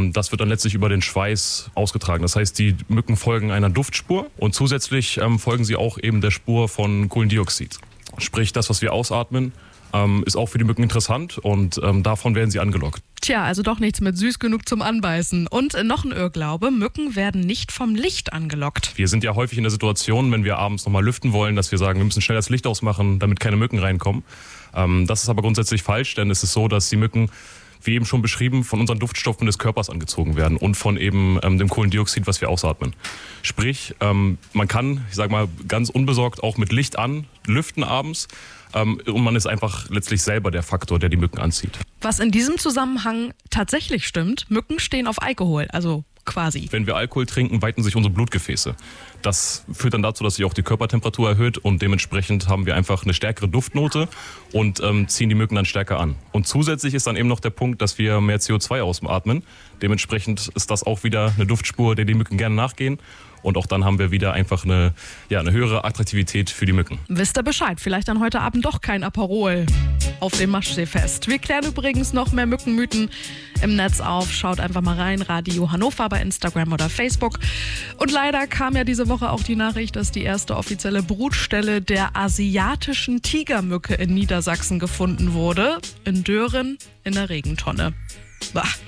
Das wird dann letztlich über den Schweiß ausgetragen. Das heißt, die Mücken folgen einer Duftspur und zusätzlich folgen sie auch eben der Spur von Kohlendioxid. Sprich, das, was wir ausatmen, ist auch für die Mücken interessant und davon werden sie angelockt. Tja, also doch nichts mit süß genug zum Anbeißen. Und noch ein Irrglaube, Mücken werden nicht vom Licht angelockt. Wir sind ja häufig in der Situation, wenn wir abends nochmal lüften wollen, dass wir sagen, wir müssen schnell das Licht ausmachen, damit keine Mücken reinkommen. Das ist aber grundsätzlich falsch, denn es ist so, dass die Mücken, wie eben schon beschrieben, von unseren Duftstoffen des Körpers angezogen werden und von eben dem Kohlendioxid, was wir ausatmen. Sprich, man kann, ich sag mal, ganz unbesorgt auch mit Licht an lüften abends und man ist einfach letztlich selber der Faktor, der die Mücken anzieht. Was in diesem Zusammenhang tatsächlich stimmt, Mücken stehen auf Alkohol, also quasi. Wenn wir Alkohol trinken, weiten sich unsere Blutgefäße. Das führt dann dazu, dass sich auch die Körpertemperatur erhöht und dementsprechend haben wir einfach eine stärkere Duftnote und ziehen die Mücken dann stärker an. Und zusätzlich ist dann eben noch der Punkt, dass wir mehr CO2 ausatmen. Dementsprechend ist das auch wieder eine Duftspur, der die Mücken gerne nachgehen. Und auch dann haben wir wieder einfach eine höhere Attraktivität für die Mücken. Wisst ihr Bescheid? Vielleicht dann heute Abend doch kein Aperol auf dem Maschseefest. Wir klären übrigens noch mehr Mückenmythen im Netz auf. Schaut einfach mal rein, Radio Hannover bei Instagram oder Facebook. Und leider kam ja diese Woche auch die Nachricht, dass die erste offizielle Brutstelle der asiatischen Tigermücke in Niedersachsen gefunden wurde. In Dören in der Regentonne. Bah.